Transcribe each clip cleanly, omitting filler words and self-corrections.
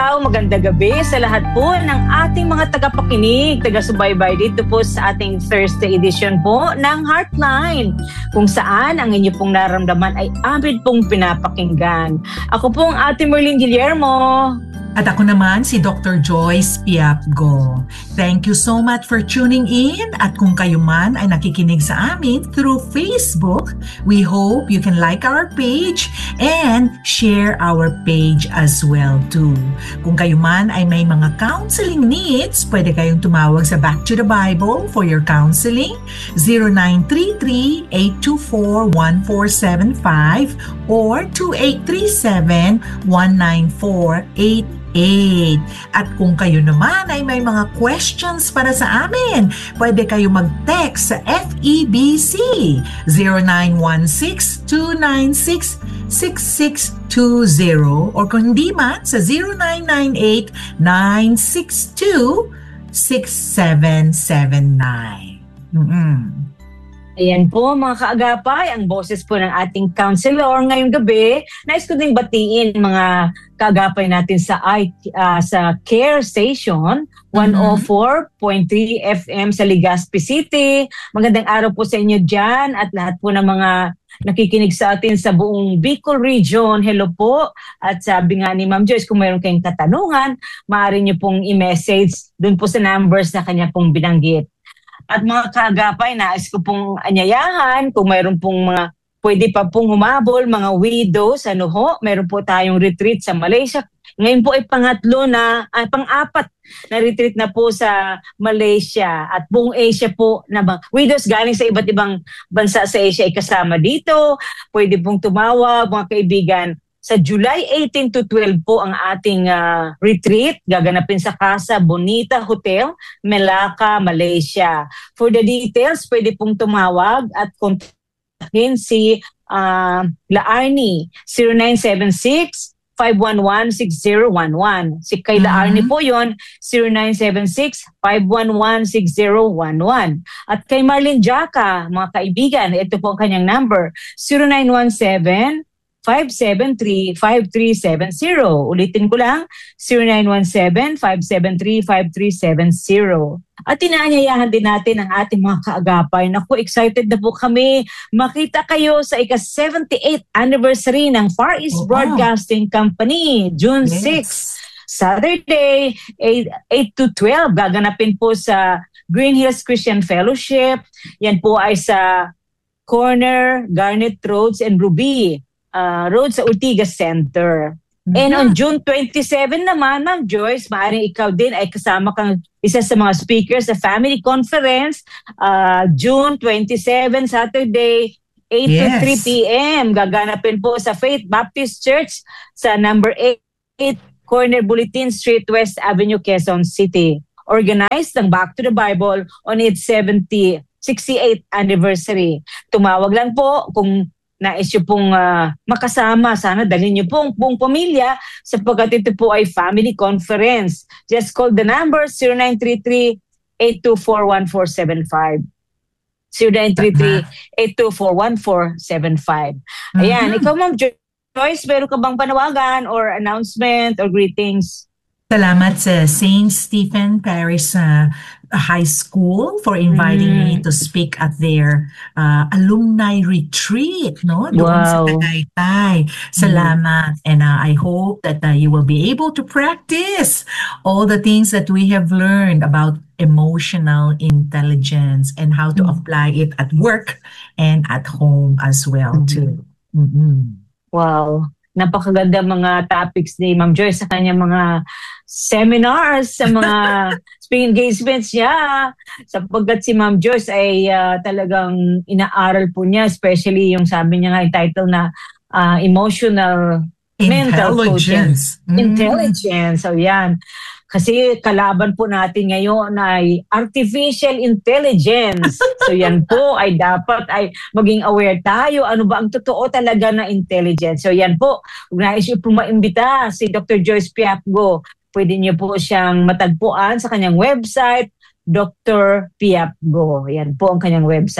araw, magandang gabi sa lahat po ng ating mga tagapakinig, taga-subaybay dito po sa ating Thursday edition po ng Heartline, kung saan ang inyo pong naramdaman ay amin pong pinapakinggan. Ako po ang Ate Merlin Guillermo. At ako naman si Dr. Joyce Piapgo. Thank you so much for tuning in. At kung kayo man ay nakikinig sa amin through Facebook, we hope you can like our page and share our page as well too. Kung kayo man ay may mga counseling needs, pwede kayong tumawag sa Back to the Bible for your counseling, 0933-824-1475 or 2837-1948. At kung kayo naman ay may mga questions para sa amin, pwede kayo mag-text sa FEBC 0916-296-6620 or kung hindi man sa 0998-962-6779. Ayan po mga kaagapay, ang boses po ng ating counselor ngayong gabi. Nais ko ding batiin mga kaagapay natin sa Care Station 104.3 FM sa Legazpi City. Magandang araw po sa inyo dyan at lahat po ng mga nakikinig sa atin sa buong Bicol Region. Hello po. At sabi nga ni Ma'am Joyce, kung mayroon kayong katanungan, maaari niyo pong i-message dun po sa numbers na kanya pong binanggit. At mga kaagapay, nais ko pong anyayahan kung mayroon pong mga pwede pa pong humabol, mga widows, meron po tayong retreat sa Malaysia. Ngayon po ay pang-apat na retreat na po sa Malaysia at buong Asia po na widows galing sa iba't ibang bansa sa Asia ay kasama dito. Pwede pong tumawag, mga kaibigan. Sa July 18 to 12 po ang ating retreat. Gaganapin sa Casa Bonita Hotel, Melaka, Malaysia. For the details, pwede pong tumawag at kontakin si Laarni, 0976-511-6011. Si kay Laarni po yon 0976-511-6011. At kay Marlene Jaca, mga kaibigan, ito po ang kanyang number, 0917 573-5370. Ulitin ko lang, 0917-573-5370. At inaanyayahan din natin ang ating mga kaagapay. Naku, excited na po kami makita kayo sa ika-78th anniversary ng Far East Broadcasting Company, June 6. Saturday, 8 to 12. Gaganapin po sa Green Hills Christian Fellowship. Yan po ay sa corner Garnet Roads and Ruby Road sa Ortigas Center. And on June 27 naman, Ma'am Joyce, maaaring ikaw din ay kasama kang isa sa mga speakers sa family conference, June 27, Saturday, 8 to 3 p.m. Gaganapin po sa Faith Baptist Church sa number 8, Corner Bulletin Street, West Avenue, Quezon City. Organized ng Back to the Bible on its 68th anniversary. Tumawag lang po kung nais nyo pong makasama. Sana dalhin nyo pong buong pamilya sapagkat ito po ay family conference. Just call the number 0933-824-1475. 0933-824-1475. Ayan, ikaw Ma'am Joyce, meron ka bang panawagan or announcement or greetings? Salamat sa St. Stephen Parish High School for inviting me to speak at their alumni retreat, no? Doon sa Tagaytay. Salamat. And I hope that you will be able to practice all the things that we have learned about emotional intelligence and how to apply it at work and at home as well too. Wow. Napakaganda mga topics ni Ma'am Joyce sa kanyang mga seminars, sa mga speaking engagements niya. Sapagkat si Ma'am Joyce ay talagang inaaral po niya, especially yung sabi niya nga yung title na emotional mental intelligence. Intelligence. So yan. Kasi kalaban po natin ngayon ay artificial intelligence. So yan po ay dapat ay maging aware tayo. Ano ba ang totoo talaga na intelligence? So yan po, kung nais nyo po maimbita si Dr. Joyce Piapgo, pwede nyo po siyang matagpuan sa kanyang website, Dr. Piapgo. Yan po ang kanyang website.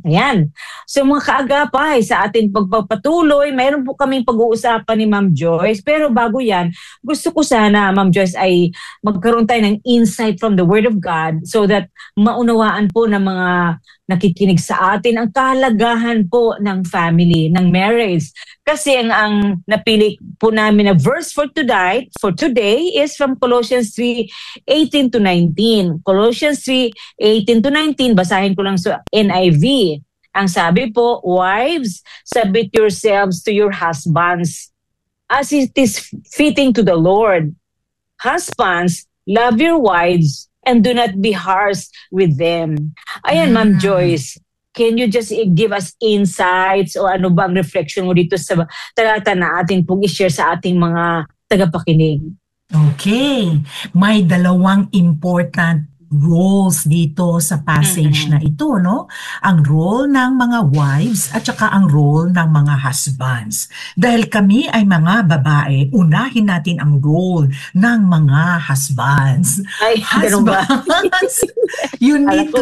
Ayan. So mga kaagapay, sa ating pagpapatuloy, mayroon po kaming pag-uusapan ni Ma'am Joyce. Pero bago yan, gusto ko sana, Ma'am Joyce, ay magkaroon tayo ng insight from the Word of God so that maunawaan po ng mga nakikinig sa atin ang kahalagahan po ng family, ng marriage. Kasi ang napili po namin na verse for today is from Colossians 3:18 to 19. Colossians 3:18 to 19, basahin ko lang sa NIV. Ang sabi po, wives, submit yourselves to your husbands as it is fitting to the Lord. Husbands, love your wives and do not be harsh with them. Ayan, Ma'am Joyce, can you just give us insights o ano bang reflection mo dito sa talata na atin pong i-share sa ating mga tagapakinig? Okay. May dalawang important roles dito sa passage na ito, no? Ang role ng mga wives at saka ang role ng mga husbands. Dahil kami ay mga babae, unahin natin ang role ng mga husbands. Ay, ganun ba? Husbands, you need to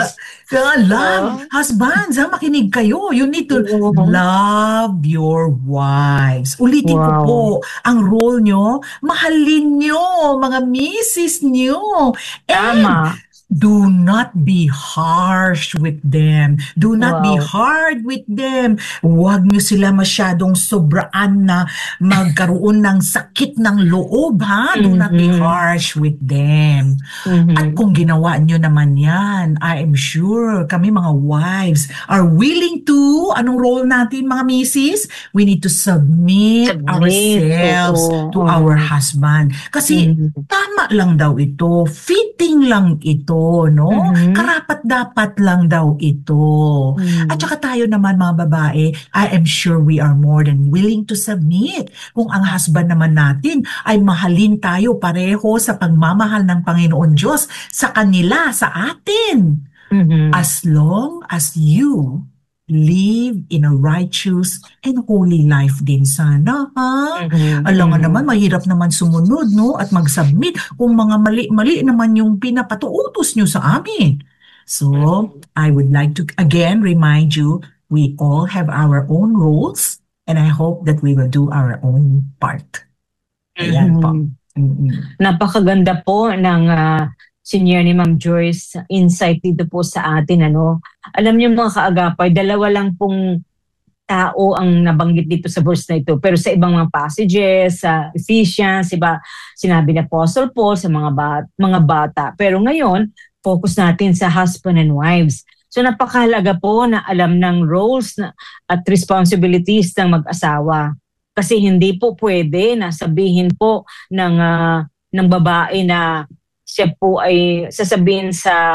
love. Husbands, makinig kayo. You need to love your wives. Ulitin ko po, ang role nyo, mahalin nyo, mga misis nyo. Tama. Do not be harsh with them. Do not be hard with them. Huwag nyo sila masyadong sobraan na magkaroon ng sakit ng loob, ha? Do not be harsh with them. At kung ginawa nyo naman yan, I am sure kami mga wives are willing to, anong role natin mga misis? We need to submit ourselves to our husband. Kasi tama lang daw ito, fitting lang ito, no? Karapat-dapat lang daw ito. At saka tayo naman mga babae, I am sure we are more than willing to submit. Kung ang husband naman natin ay mahalin tayo pareho sa pagmamahal ng Panginoon Diyos sa kanila, sa atin. As long as you live in a righteous and holy life din sana, ha? Alam nga naman, mahirap naman sumunod, no? At mag-submit kung mga mali-mali naman yung pinapatuutos nyo sa amin. So, I would like to again remind you, we all have our own roles and I hope that we will do our own part. Ayan po. Napakaganda po ng senior ni Ma'am Joyce, insight dito po sa atin, ano. Alam niyo mga kaagapay, dalawa lang pong tao ang nabanggit dito sa verse na ito. Pero sa ibang mga passages, sa Ephesians, iba, sinabi ni Apostle Paul sa mga bata. Pero ngayon, focus natin sa husband and wives. So napakahalaga po na alam ng roles at responsibilities ng mag-asawa. Kasi hindi po pwede na sabihin po ng babae na siya po ay sasabihin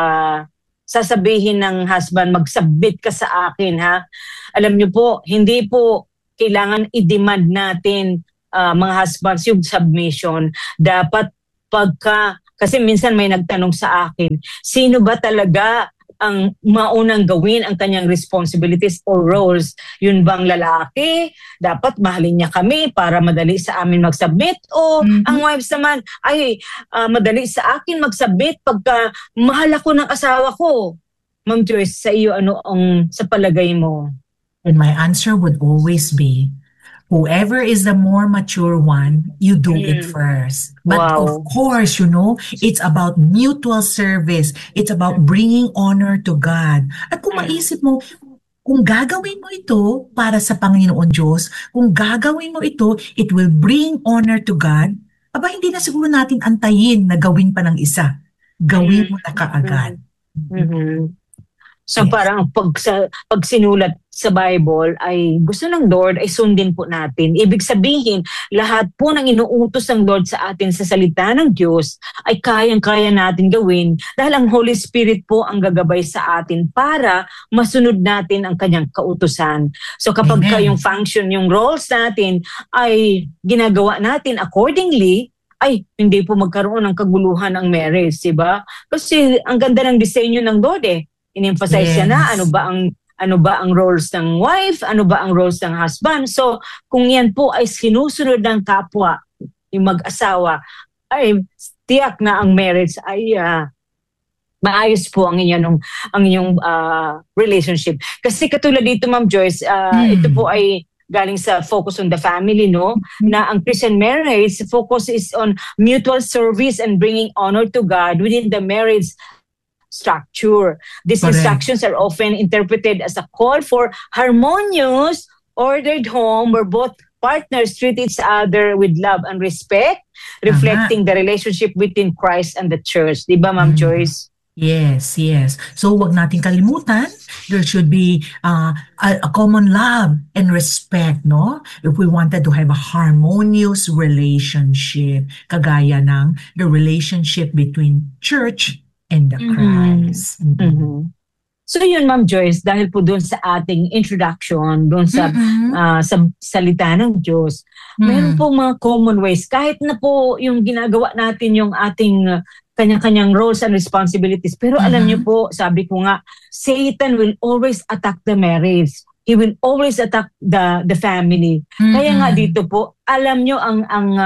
ng husband, mag-submit ka sa akin, ha? Alam niyo po, hindi po kailangan i-demand natin mga husbands yung submission. Dapat kasi minsan may nagtanong sa akin, sino ba talaga ang maunang gawin ang kanyang responsibilities or roles? Yun bang lalaki? Dapat mahalin niya kami para madali sa amin mag-submit? O ang wives naman, ay madali sa akin mag-submit pagka mahal ako ng asawa ko? Ma'am Joyce, sa iyo, ano ang sa palagay mo? And my answer would always be, whoever is the more mature one, you do it first. But of course, it's about mutual service. It's about bringing honor to God. At kung maisip mo, kung gagawin mo ito para sa Panginoon Diyos, kung gagawin mo ito, it will bring honor to God, hindi na siguro natin antayin na gawin pa ng isa. Gawin mo na kaagad. So parang pag sinulat sa Bible ay gusto ng Lord ay sundin po natin. Ibig sabihin, lahat po ng inuutos ng Lord sa atin sa salita ng Diyos ay kayang-kaya natin gawin dahil ang Holy Spirit po ang gagabay sa atin para masunod natin ang kanyang kautusan. So kapag yung function, yung roles natin ay ginagawa natin accordingly, ay hindi po magkaroon ng kaguluhan ang marriage, diba? Kasi ang ganda ng disenyo ng Lord in-emphasize siya na ano ba ang roles ng wife, ano ba ang roles ng husband. So kung yan po ay sinusunod ng kapwa, yung mag-asawa, ay tiyak na ang marriage ay maayos po ang inyong relationship. Kasi katulad dito, Ma'am Joyce, ito po ay galing sa focus on the family, no? Na ang Christian marriage focus is on mutual service and bringing honor to God within the marriage structure. These Correct. instructions are often interpreted as a call for harmonious, ordered home where both partners treat each other with love and respect, reflecting the relationship between Christ and the church. Di ba, Ma'am Joyce? Yes, yes. So wag nating kalimutan, there should be a common love and respect, no? If we wanted to have a harmonious relationship, kagaya ng the relationship between church and the Christ. So yun, Ma'am Joyce, dahil po doon sa ating introduction, doon sa salita ng Diyos, meron po mga common ways. Kahit na po yung ginagawa natin yung ating kanya-kanyang roles and responsibilities. Pero alam niyo po, sabi ko nga, Satan will always attack the marriage. He will always attack the family. Kaya nga dito po, alam niyo ang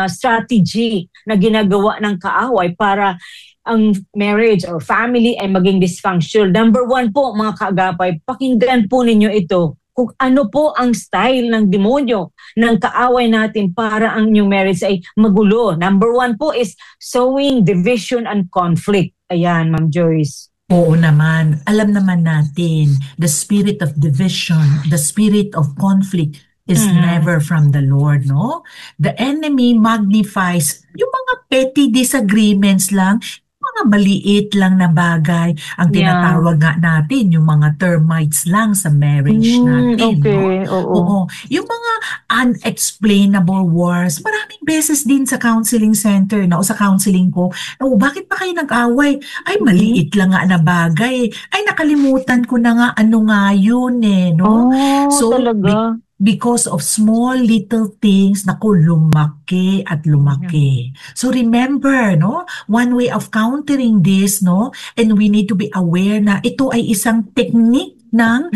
strategy na ginagawa ng kaaway para ang marriage or family ay maging dysfunctional. Number 1 po, mga kaagapay, pakinggan po ninyo ito. Kung ano po ang style ng demonyo ng kaaway natin para ang inyong marriage ay magulo. Number 1 po is sowing division and conflict. Ayan, Ma'am Joyce. Oo naman. Alam naman natin, the spirit of division, the spirit of conflict is never from the Lord, no? The enemy magnifies yung mga petty disagreements lang, mga maliit lang na bagay. Ang tinatawag nga natin, yung mga termites lang sa marriage natin. Okay, no? Oo. Yung mga unexplainable wars, maraming beses din sa counseling center o sa counseling ko, bakit pa kayo nag-away? Ay, maliit lang nga na bagay. Ay, nakalimutan ko na nga ano nga yun no? So, talaga? Because of small little things, lumaki at lumaki. So remember, no, one way of countering this, no, and we need to be aware na ito ay isang technique ng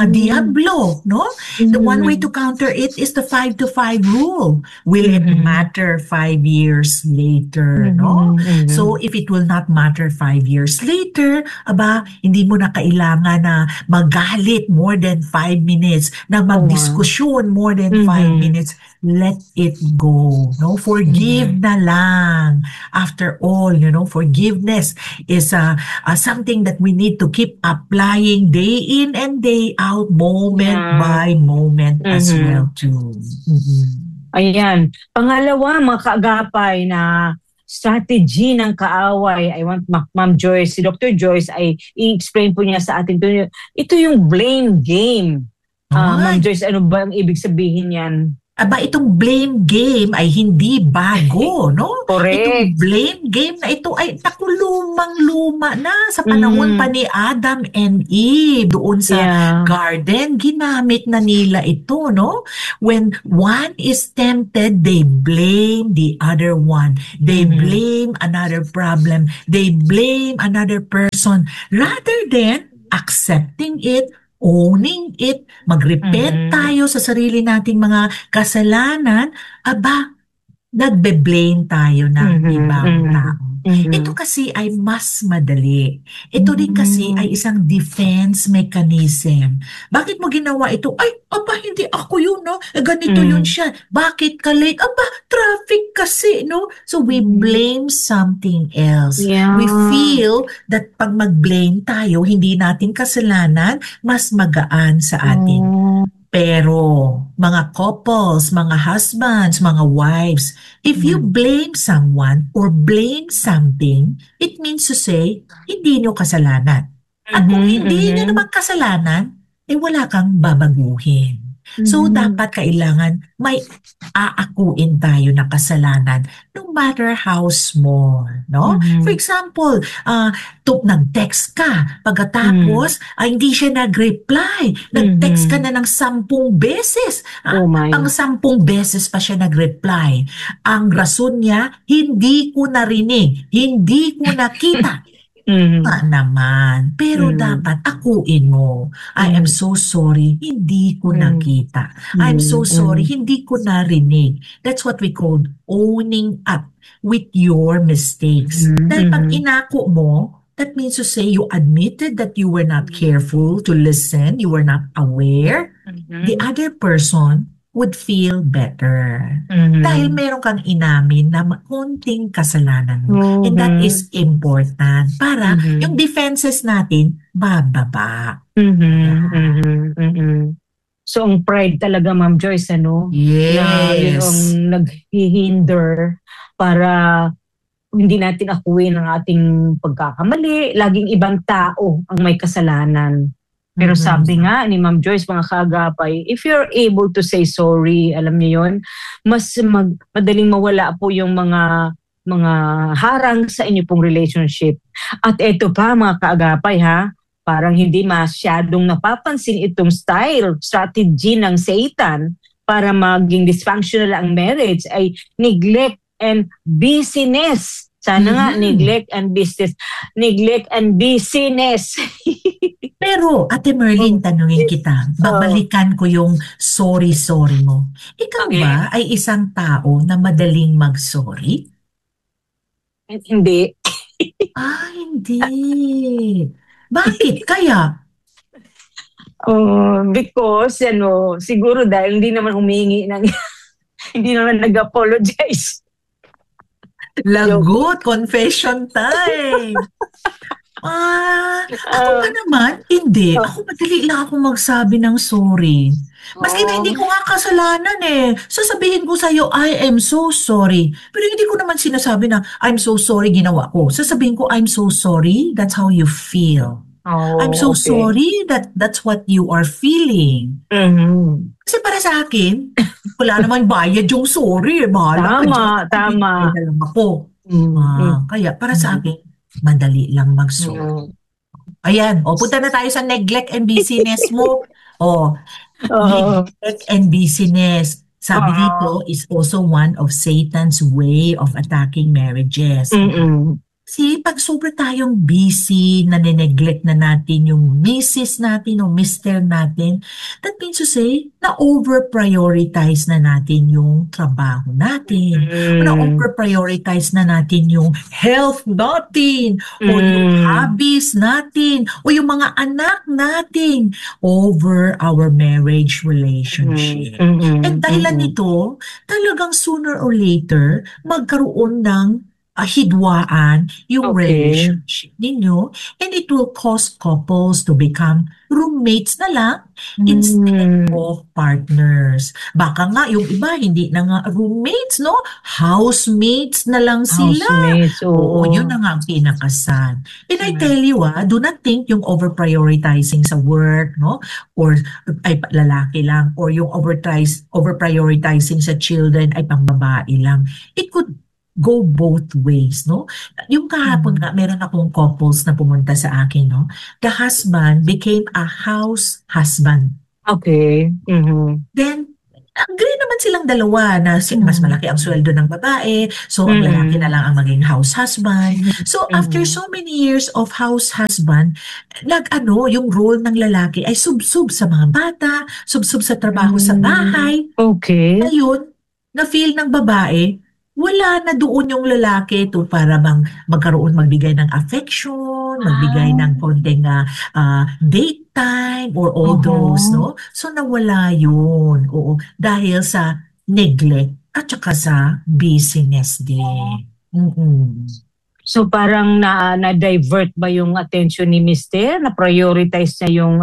Diablo, no? The one way to counter it is the 5 to 5 rule. Will it matter 5 years later, no? So if it will not matter 5 years later, hindi mo na kailangan na magalit more than 5 minutes, na magdiskusyon more than 5 minutes. Let it go, no? Forgive na lang. After all, forgiveness is something that we need to keep applying day in and day out, moment by moment as well too. Ayan. Pangalawa, mga kaagapay na strategy ng kaaway, I want Ma'am Joyce, si Dr. Joyce ay i-explain po niya sa atin. Ito yung blame game. Ma'am Joyce, ano ba ang ibig sabihin yan? Itong blame game ay hindi bago, no? Correct. Itong blame game na ito ay lumang-luma na sa panahon pa ni Adam and Eve doon sa garden. Ginamit na nila ito, no? When one is tempted, they blame the other one. They blame another problem. They blame another person rather than accepting it, owning it, mag-repent tayo sa sarili nating mga kasalanan, nagbe-blame tayo ng ibang tao. Ito kasi ay mas madali. Ito din kasi ay isang defense mechanism. Bakit mo ginawa ito? Ay, hindi ako yun, no? Ganito yun siya. Bakit ka late? Traffic kasi, no? So we blame something else. Yeah. We feel that pag mag-blame tayo, hindi natin kasalanan, mas magaan sa atin. Pero, mga couples, mga husbands, mga wives, if you blame someone or blame something, it means to say, hindi nyo kasalanan. At kung hindi nyo naman kasalanan, wala kang babaguhin. So, dapat kailangan may aakuin tayo na kasalanan no matter how small, no? For example, nag-text ka, pagkatapos hindi siya nag-reply. Nag-text ka na ng 10 beses. Ang 10 beses pa siya nag-reply. Ang rason niya, hindi ko narinig, hindi ko nakita. Naman. Pero dapat akuin mo. I am so sorry, hindi ko nakita. I'm so sorry, hindi ko narinig. That's what we call owning up with your mistakes. Dahil pag inako mo, that means to say you admitted that you were not careful to listen, you were not aware, the other person would feel better. Dahil meron kang inamin na konting kasalanan mo. And that is important para yung defenses natin bababa. So, ang pride talaga, Ma'am Joyce, ano? Na yun ang naghihinder para hindi natin akuin ang ating pagkakamali. Laging ibang tao ang may kasalanan. Pero sabi nga ni Ma'am Joyce, mga kaagapay, if you're able to say sorry, alam niyo yun, mas madaling mawala po yung mga harang sa inyo pong relationship. At eto pa, mga kaagapay, ha, parang hindi masyadong napapansin itong strategy ng Satan para maging dysfunctional ang marriage ay neglect and busyness. Sana nga, neglect and busyness. Pero, Ate Merlin, tanungin kita, babalikan ko yung sorry mo. Ikaw ba ay isang tao na madaling mag-sorry? Hindi. Hindi. Bakit kaya? Because, siguro dahil hindi naman humingi ng, hindi naman nag-apologize. Lagot, confession time. Ako ba naman? Hindi. Ako madali lang ako magsabi ng sorry. Maski na hindi ko nga kasalanan sasabihin ko sa'yo, I am so sorry. Pero hindi ko naman sinasabi na, I'm so sorry, ginawa ko. Sasabihin ko, I'm so sorry, that's how you feel. I'm so sorry, that's what you are feeling. Kasi para sa akin, wala naman bayad yung sorry. Bahala Tama. Ako. Kaya para sa akin, madali lang mag-sorry. Ayan. Punta na tayo sa neglect and busyness mo. Neglect and busyness. Sabi dito is also one of Satan's way of attacking marriages. Kasi pag sobra tayong busy, nane-neglect na natin yung misis natin o mister natin, that means to say, na-over-prioritize na natin yung trabaho natin. Na-over-prioritize na natin yung health natin, o yung hobbies natin, o yung mga anak natin over our marriage relationship. And dahilan nito, talagang sooner or later, magkaroon ng hidwaan yung relationship ninyo, and it will cause couples to become roommates na lang instead of partners. Baka nga yung iba hindi na nga roommates, no? Housemates na lang sila. Oo, yun na nga ang pinakasal. And I tell you, do not think yung over-prioritizing sa work, no? Or ay lalaki lang, or yung over-prioritizing sa children ay pangbabae lang. It could go both ways, no? Yung kahapon nga, meron akong couples na pumunta sa akin, no? The husband became a house husband. Okay. Then, agree naman silang dalawa na mas malaki ang sweldo ng babae, so ang lalaki na lang ang maging house husband. So, after so many years of house husband, yung role ng lalaki ay sub-sub sa mga bata, sub-sub sa trabaho sa bahay. Okay. Ngayon, na-feel ng babae, wala na doon yung lalaki to para magbigay ng affection, magbigay ng konting date time or all those, no? So nawala yun. Oo, dahil sa neglect at saka sa busyness din. So parang na-divert ba yung attention ni Mister? Na-prioritize niya yung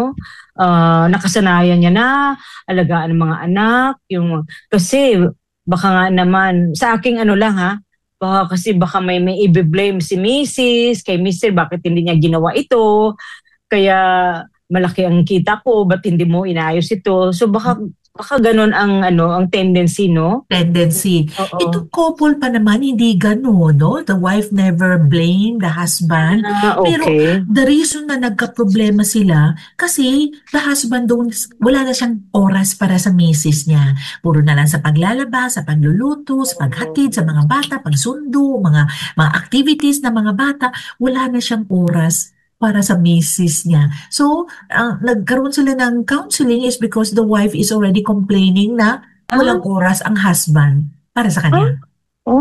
nakasanayan niya na alagaan ng mga anak, kasi baka nga naman, sa aking baka may i-blame si Mrs. kay Mr. bakit hindi niya ginawa ito, kaya malaki ang kita ko, ba't hindi mo inayos ito? So baka ganun ang tendency, no? Tendency. Itong couple pa naman, hindi ganun, no? The wife never blamed the husband. Pero the reason na nagka-problema sila, kasi the husband wala na siyang oras para sa misis niya. Puro na lang sa paglalaba, sa pagluluto, sa paghatid sa mga bata, pagsundo, mga activities ng mga bata. Wala na siyang oras para sa misis niya. So, nagkaroon sila ng counseling is because the wife is already complaining na walang oras ang husband para sa kanya.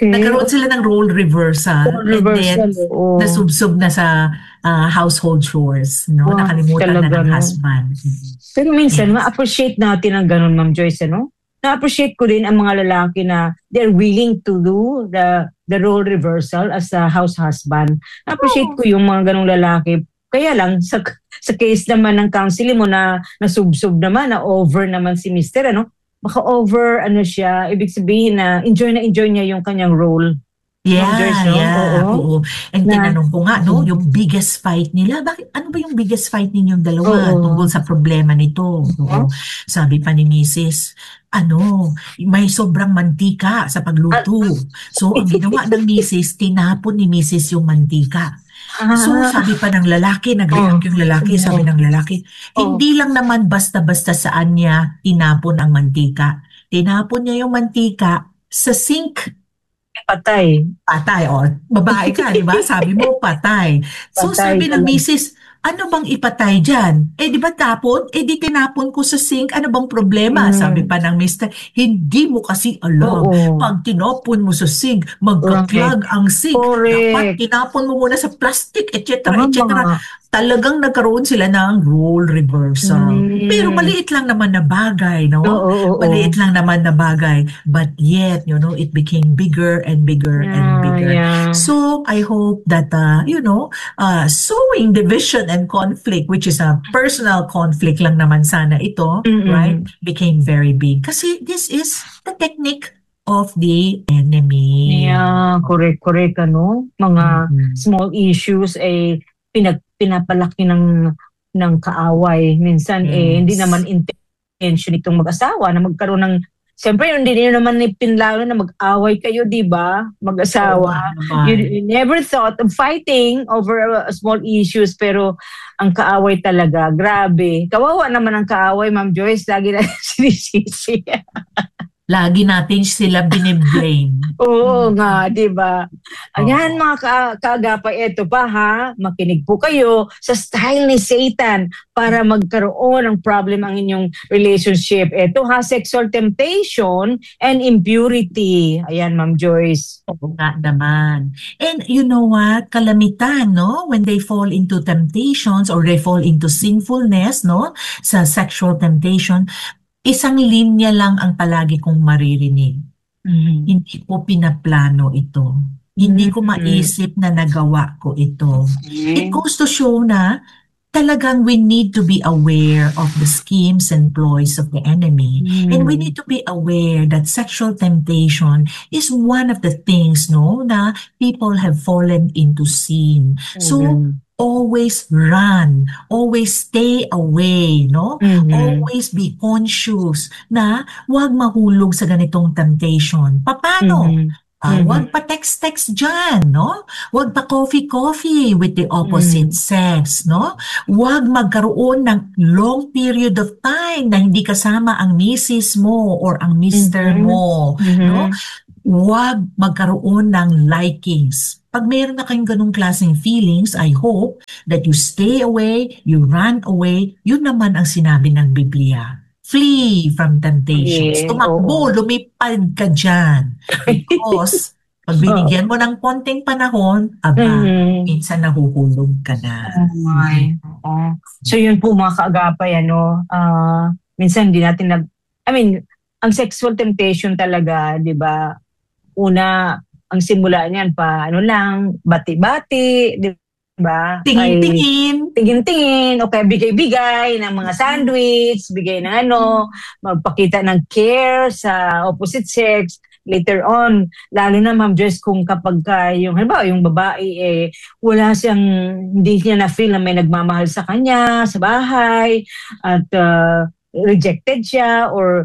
Nagkaroon sila ng role reversal Role and then reversal, oo. nasubsob na sa household chores, no? Wow, Nakalimutan na talaga, ng no? husband. Pero minsan, Yes. ma-appreciate natin ang ganun, Ma'am Joyce, ano? Na-appreciate ko din ang mga lalaki na they're willing to do the role reversal as a house husband. Na-appreciate ko yung mga ganung lalaki. Kaya lang, sa case naman ng counseling mo na nasubsob naman, na over naman si Mr. Ano, baka over, ano siya, ibig sabihin na enjoy niya yung kanyang role. Ma'am Joyce, no? Oo. And Na, tinanong ko nga, no, yung biggest fight nila, ano ba yung biggest fight ninyong dalawa tungkol sa problema nito? Oo. Sabi pa ni Mrs., may sobrang mantika sa pagluto. So, ang ginawa ng Mrs., tinapon ni Mrs. yung mantika. So, sabi pa ng lalaki, nag-react yung lalaki, sabi ng lalaki, hindi lang naman basta-basta saan niya tinapon ang mantika. Tinapon niya yung mantika sa sink. patay. Patay, babae ka, di ba? Sabi mo, patay. So, Patay sabi ng talaga. misis, ano bang ipatay dyan? Di ba tapon? Di tinapon ko sa sink. Ano bang problema? Sabi pa ng mister, hindi mo kasi alam. Pag tinapon mo sa sink, magka-clog ang sink. Dapat tinapon mo muna sa plastic, etc. Talagang nagkaroon sila ng role reversal. Pero maliit lang naman na bagay, no? Maliit lang naman na bagay. But yet, it became bigger and bigger and bigger. Yeah. So, I hope that, sowing division and conflict, which is a personal conflict lang naman sana ito, right? Became very big. Kasi this is the technique of the enemy. Yeah, correct, ano? Mga small issues pinapalaki ng kaaway. Minsan hindi naman intention itong mag-asawa na magkaroon ng, siyempre hindi nyo naman pinlano na mag-away kayo, di ba? Mag-asawa. You never thought of fighting over small issues, pero ang kaaway talaga, grabe. Kawawa naman ang kaaway, Ma'am Joyce. Lagi na sinisisi. Lagi natin sila biniblame. Oo nga, di ba? Ayan mga kaagapay, eto pa ha, makinig po kayo sa style ni Satan para magkaroon ng problem ang inyong relationship. Eto ha, sexual temptation and impurity. Ayan, Ma'am Joyce. Oo nga naman. And you know what? Kalamitan, no? When they fall into temptations or they fall into sinfulness, no? Sa sexual temptation, isang linya lang ang palagi kong maririnig. Hindi ko pinaplano ito. Hindi ko maisip na nagawa ko ito. It goes to show na talagang we need to be aware of the schemes and ploys of the enemy. And we need to be aware that sexual temptation is one of the things, no, na people have fallen into sin. So, always run, always stay away, no? Always be conscious na huwag mahulog sa ganitong temptation. Paano? Huwag pa text-text dyan, no? Huwag pa coffee-coffee with the opposite sex, no? Huwag magkaroon ng long period of time na hindi kasama ang misis mo or ang mister mo, no? Huwag magkaroon ng likings. Pag mayroon na kayong ganung klaseng feelings, I hope that you stay away, you run away. Yun naman ang sinabi ng Biblia. Flee from temptations. Tumakbo, lumipad ka dyan. Because pag binigyan mo ng konting panahon, minsan nahuhulog ka na. So yun po mga kaagapay, minsan di natin ang sexual temptation talaga, di ba? Una, ang simula niyan bati-bati, di ba? Tingin-tingin, o kaya bigay-bigay ng mga sandwich, bigay ng magpakita ng care sa opposite sex. Later on, lalo na Ma'am Joyce, kung kapag yung babae, hindi niya na-feel na may nagmamahal sa kanya, sa bahay, at rejected siya, or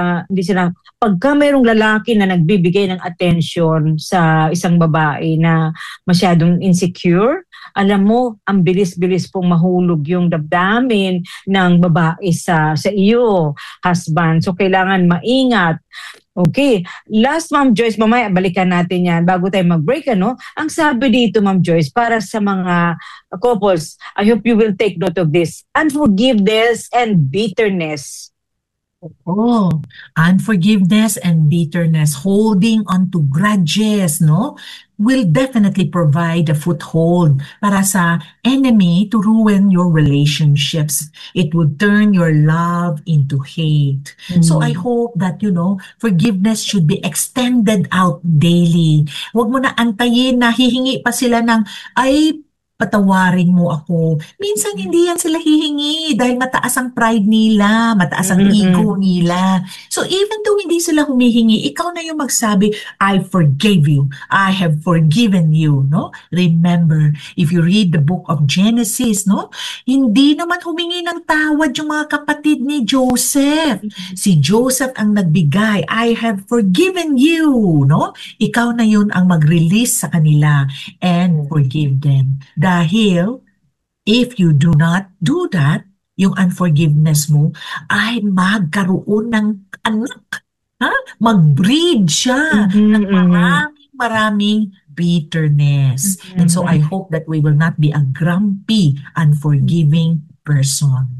pagka mayroong lalaki na nagbibigay ng attention sa isang babae na masyadong insecure, alam mo, ang bilis-bilis pong mahulog yung damdamin ng babae sa iyo, husband. So, kailangan maingat. Okay. Last, Ma'am Joyce, mamaya balikan natin yan bago tayo mag-break, Ang sabi dito, Ma'am Joyce, para sa mga couples, I hope you will take note of this. Unforgiveness and bitterness. Oh, unforgiveness and bitterness, holding on to grudges, no, will definitely provide a foothold para sa enemy to ruin your relationships. It would turn your love into hate. So I hope that, forgiveness should be extended out daily. Huwag mo na antayin na hihingi pa sila ng, ay, patawarin mo ako. Minsan hindi yan sila hihingi dahil mataas ang pride nila, mataas ang ego nila. So even though hindi sila humihingi, ikaw na yung magsabi, I forgave you. I have forgiven you, no? Remember, if you read the book of Genesis, no? Hindi naman humingi ng tawad yung mga kapatid ni Joseph. Si Joseph ang nagbigay, I have forgiven you, no? Ikaw na yun ang mag-release sa kanila and forgive them. Dahil, if you do not do that, yung unforgiveness mo ay magkaroon ng anak. Mag-breed siya ng maraming bitterness. And so I hope that we will not be a grumpy, unforgiving person.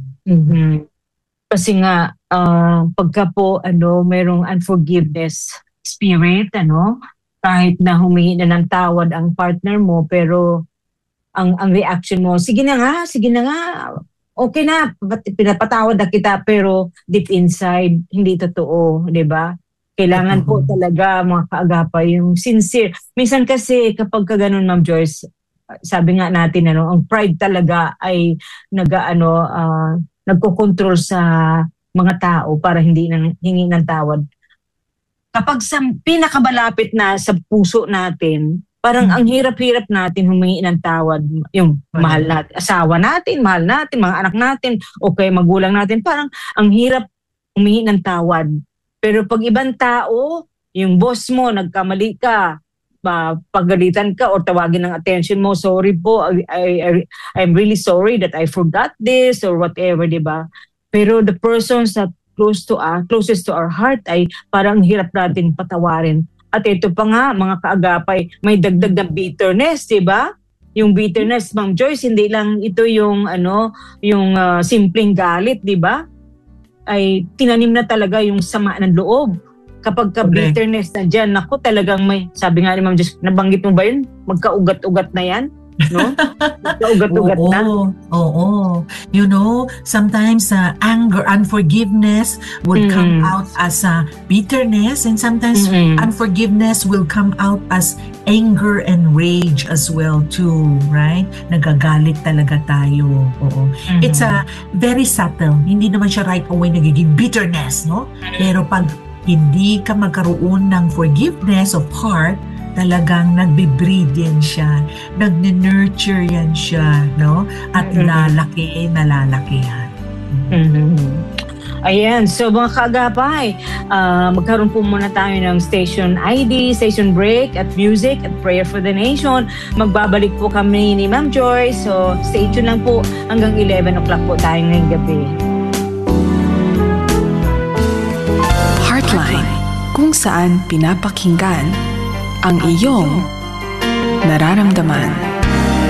Kasi nga, pagka po, mayroong unforgiveness spirit, kahit na humingi na ng tawad ang partner mo, pero ang reaction mo, sige na nga, okay na, pinapatawad na kita, pero deep inside, hindi totoo, di ba? Kailangan po talaga mga kaagapay, yung sincere. Minsan kasi kapag ka ganun, Ma'am Joyce, sabi nga natin, ang pride talaga ay nagkokontrol sa mga tao para hindi hingi ng tawad. Kapag sa pinakamalapit na sa puso natin, parang ang hirap-hirap natin humingi ng tawad. Yung mahal natin, asawa natin, mahal natin, mga anak natin, o kaya magulang natin, parang ang hirap humingi ng tawad. Pero pag ibang tao, yung boss mo, nagkamali ka, pagalitan ka or tawagin ng attention mo, sorry po, I'm really sorry that I forgot this or whatever, di ba? Pero the persons that closest to our heart ay parang hirap natin patawarin. At ito pa nga, mga kaagapay, may dagdag na bitterness, di ba? Yung bitterness, Ma'am Joyce, hindi lang ito yung simpleng galit, di ba? Ay tinanim na talaga yung sama ng loob. Kapag ka-bitterness na dyan, naku, talagang may, sabi nga ni Ma'am Joyce, nabanggit mo ba yun? Magkaugat-ugat na yan. No? Magkaugat-ugat na. Oo. Sometimes anger, unforgiveness would come out as bitterness, and sometimes unforgiveness will come out as anger and rage as well too, right? Nagagalit talaga tayo. Oo. It's very subtle. Hindi naman siya right away nagiging bitterness, no? Pero pag hindi ka magkaroon ng forgiveness of heart, talagang nagbe-breed yan siya, nagne-nurture yan siya, no? At lalaki yan. Ayan, so mga kaagapay, magkaroon po muna tayo ng station ID, station break at music at prayer for the nation. Magbabalik po kami ni Ma'am Joyce, so stay tuned lang po hanggang 11 o'clock po tayo ngayong gabi. Heartline, kung saan pinapakinggan ang iyong nararamdaman.